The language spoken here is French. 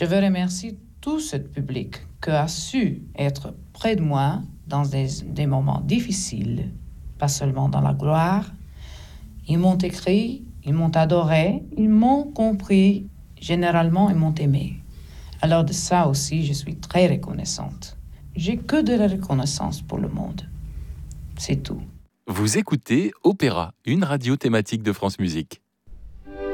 Je veux remercier tout ce public qui a su être près de moi dans des moments difficiles, pas seulement dans la gloire. Ils m'ont écrit, ils m'ont adoré, ils m'ont compris, généralement ils m'ont aimé. Alors de ça aussi, je suis très reconnaissante. J'ai que de la reconnaissance pour le monde. C'est tout. Vous écoutez Opéra, une radio thématique de France Musique.